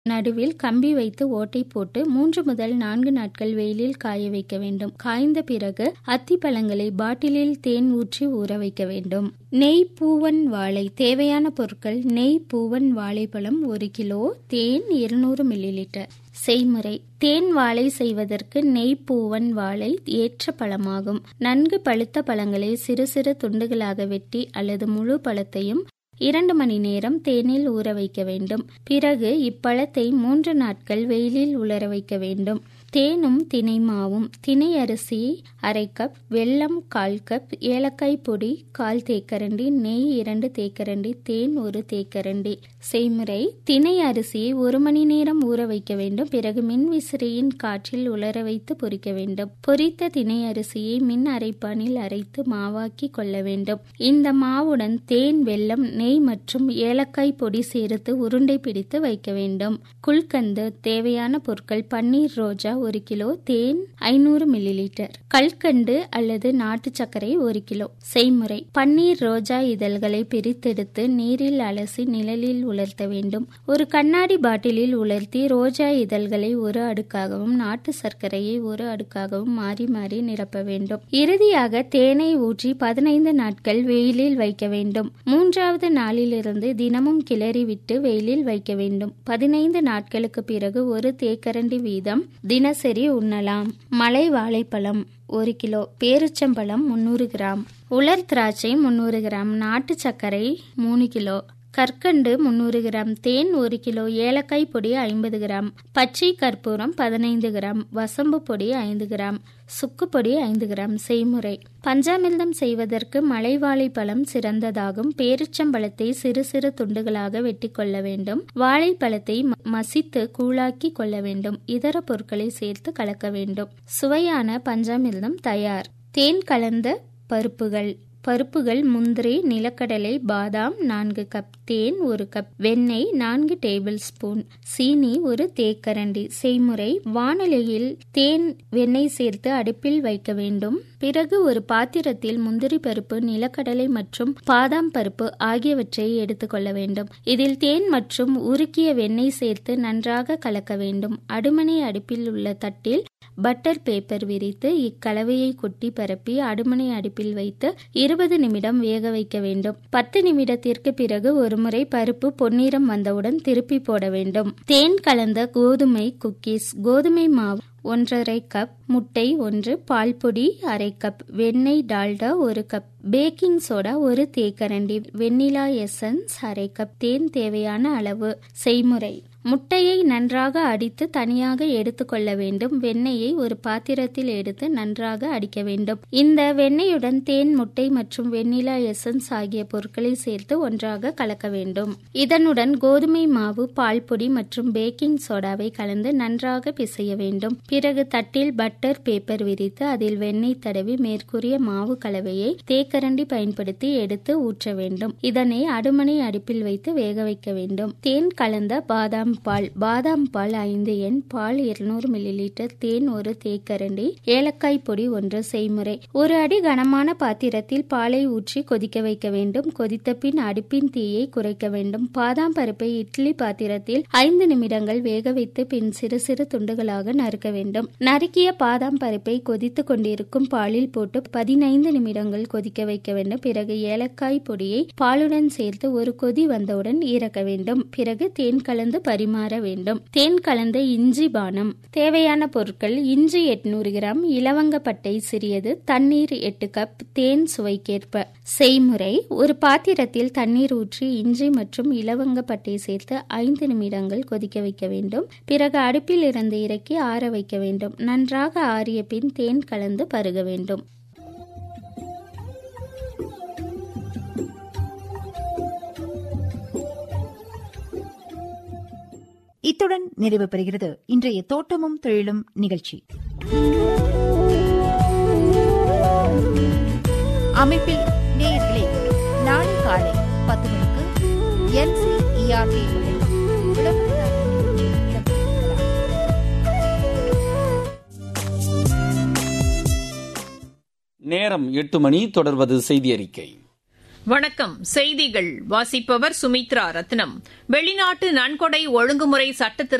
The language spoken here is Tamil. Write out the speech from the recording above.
நடுவில் கம்பி வைத்து ஓட்டை போட்டு 3 முதல் 4 நாட்கள் வெயிலில் காய வைக்க வேண்டும். காய்ந்த பிறகு அத்திப்பழங்களை பாட்டிலில் தேன் ஊற்றி ஊற வைக்க வேண்டும். நெய் பூவன் வாழை. தேவையான பொருட்கள்: நெய் பூவன் வாழைப்பழம் 1 கிலோ, தேன் 200 மில்லிலிட்டர். செய்முறை: தேன் வாழை செய்வதற்கு நெய் பூவன் வாழை ஏற்ற பழமாகும். நன்கு பழுத்த பழங்களை சிறு சிறு துண்டுகளாக வெட்டி அல்லது முழு பழத்தையும் 2 மணி நேரம் தேனில் ஊற வைக்க வேண்டும். பிறகு இப்பழத்தை 3 நாட்கள் வெயிலில் உலர வைக்க வேண்டும். தேனும் தினை மாவும்: தினை அரிசி 1/2 கப், வெல்லம் 1/4 கப், ஏலக்காய் பொடி 1/4 தேக்கரண்டி, நெய் 2 தேக்கரண்டி, தேன் 1 தேக்கரண்டி. செய்முறை: தினை அரிசியை 1 மணி நேரம் ஊற வைக்க வேண்டும். பிறகு மின் விசிறியின் காற்றில் உலர வைத்து பொரிக்க வேண்டும். பொரித்த தினை அரிசியை மின் அரைப்பானில் அரைத்து மாவாக்கி கொள்ள வேண்டும். இந்த மாவுடன் தேன், வெல்லம், நெய் மற்றும் ஏலக்காய் பொடி சேர்த்து உருண்டை பிடித்து வைக்க வேண்டும். குல்கந்து. தேவையான பொருட்கள்: பன்னீர் ரோஜா 1 கிலோ, தேன் 500 மில்லிலிட்டர், கல்கண்டு அல்லது நாட்டு சர்க்கரை 1 கிலோ. செய்முறை: பன்னீர் ரோஜா இதழ்களை பிரித்தெடுத்து நீரில் அலசி நிழலில் உலர்த்த வேண்டும். ஒரு கண்ணாடி பாட்டிலில் உலர்த்தி ரோஜா இதழ்களை 1 அடுக்காகவும் நாட்டு சர்க்கரையை 1 அடுக்காகவும் மாறி மாறி நிரப்ப வேண்டும். இறுதியாக தேனை ஊற்றி 15 நாட்கள் வெயிலில் வைக்க வேண்டும். 3வது நாளிலிருந்து தினமும் கிளறி விட்டு வெயிலில் வைக்க வேண்டும். 15 நாட்களுக்கு பிறகு 1 தேக்கரண்டி வீதம் தினசரி உண்ணலாம். மலை வாழைப்பழம் 1 கிலோ, பேரிச்சம்பழம் 300 கிராம், உலர் திராட்சை 300 கிராம், நாட்டு சர்க்கரை 3 கிலோ, கற்கண்டு 300 கிராம், தேன் 1 கிலோ, ஏலக்காய் பொடி 50 கிராம், பச்சை கற்பூரம் 15 கிராம், வசம்பு பொடி 5 கிராம், சுக்கு பொடி 5 கிராம். செய்முறை: பஞ்சாமிர்தம் செய்வதற்கு மலை வாழைப்பழம் சிறந்ததாகும். பேரிச்சம்பழத்தை சிறு சிறு துண்டுகளாக வெட்டி கொள்ள வேண்டும். வாழைப்பழத்தை மசித்து கூழாக்கி கொள்ள வேண்டும். இதர பொருட்களை சேர்த்து கலக்க வேண்டும். சுவையான பஞ்சாமிர்தம் தயார். தேன் கலந்த பருப்புகள்: முந்திரி, நிலக்கடலை, பாதாம் 4 கப், தேன் 1 கப், வெண்ணெய் 4 டேபிள் ஸ்பூன், சீனி 1 தேக்கரண்டி. செய்முறை: வாணலியில் தேன், வெண்ணெய் சேர்த்து அடுப்பில் வைக்க வேண்டும். பிறகு ஒரு பாத்திரத்தில் முந்திரி பருப்பு, நிலக்கடலை மற்றும் பாதாம் பருப்பு ஆகியவற்றை எடுத்துக்கொள்ள வேண்டும். இதில் தேன் மற்றும் உருக்கிய வெண்ணெய் சேர்த்து நன்றாக கலக்க வேண்டும். அடுமனை அடுப்பில் உள்ள தட்டில் பட்டர் பேப்பர் விரித்து இக்கலவையை கொட்டி பரப்பி அடுமனை அடுப்பில் வைத்து 20 நிமிடம் வேக வைக்க வேண்டும். 10 நிமிடத்திற்கு பிறகு ஒருமுறை பருப்பு பொன்னிறம் வந்தவுடன் திருப்பி போட வேண்டும். தேன் கலந்த கோதுமை குக்கீஸ்: கோதுமை மாவு 1½ கப், முட்டை 1, பால் பொடி 1/2 கப், வெண்ணெய் டால்டா 1 கப், பேக்கிங் சோடா 1 தேக்கரண்டி, வெண்ணிலா எசன்ஸ் 1/2 கப், தேன் தேவையான அளவு. செய்முறை: முட்டையை நன்றாக அடித்து தனியாக எடுத்துக்கொள்ள வேண்டும். வெண்ணெயை ஒரு பாத்திரத்தில் எடுத்து நன்றாக அடிக்க வேண்டும். இந்த வெண்ணெயுடன் தேன், முட்டை மற்றும் வெண்ணிலா எசன்ஸ் ஆகிய பொருட்களை சேர்த்து ஒன்றாக கலக்க வேண்டும். இதனுடன் கோதுமை மாவு, பால் பொடி மற்றும் பேக்கிங் சோடாவை கலந்து நன்றாக பிசைய வேண்டும். பிறகு தட்டில் பட்டர் பேப்பர் விரித்து அதில் வெண்ணெய் தடவி மேற்கூறிய மாவு கலவையை தேக்கரண்டி பயன்படுத்தி எடுத்து ஊற்ற வேண்டும். இதனை அடுமனை அடுப்பில் வைத்து வேக வைக்க வேண்டும். தேன் கலந்த பாதாம் பால்: பாதாம் பால் 5 எண், பால் 200 மில்லிலிட்டர், தேன் 1 தேக்கரண்டி, ஏலக்காய் பொடி 1. செய்முறை: 1 அடி கனமான பாத்திரத்தில் பாலை ஊற்றி கொதிக்க வைக்க வேண்டும். கொதித்த பின் அடுப்பின் தீயை குறைக்க வேண்டும். பாதாம் பருப்பை இட்லி பாத்திரத்தில் 5 நிமிடங்கள் வேக வைத்து பின் சிறு சிறு துண்டுகளாக நறுக்க வேண்டும். நறுக்கிய பாதாம் பருப்பை கொதித்து கொண்டிருக்கும் பாலில் போட்டு 15 நிமிடங்கள் கொதிக்க வைக்க வேண்டும். பிறகு ஏலக்காய் பொடியை பாலுடன் சேர்த்து ஒரு கொதி வந்தவுடன் இறக்க வேண்டும். பிறகு தேன் கலந்து பரிமாற வேண்டும். தேன் கலந்த இஞ்சி பானம். தேவையான பொருட்கள்: இஞ்சி 800 கிராம், இலவங்கப்பட்டை சிறியது, தண்ணீர் 8 கப், தேன் சுவைக்கேற்ப. செய்முறை: ஒரு பாத்திரத்தில் தண்ணீர் ஊற்றி இஞ்சி மற்றும் இலவங்கப்பட்டை சேர்த்து 5 நிமிடங்கள் கொதிக்க வைக்க வேண்டும். பிறகு அடுப்பில் இருந்து இறக்கி ஆற வைக்க வேண்டும். நன்றாக ஆறிய பின் தேன் கலந்து பருக வேண்டும். இத்துடன் நிறைவு பெறுகிறது இன்றைய தோட்டமும் தொழிலும் நிகழ்ச்சி. அமைப்பில் நேயர்களே, நாளை காலை 10 மணிக்கு NCERT நேரம் 8 மணி. தொடர்வது செய்தி அறிக்கை. வணக்கம். செய்திகள் வாசிப்பவர் சுமித்ரா ரத்னம். வெளிநாட்டு நன்கொடை ஒழுங்குமுறை சட்டத்திருத்த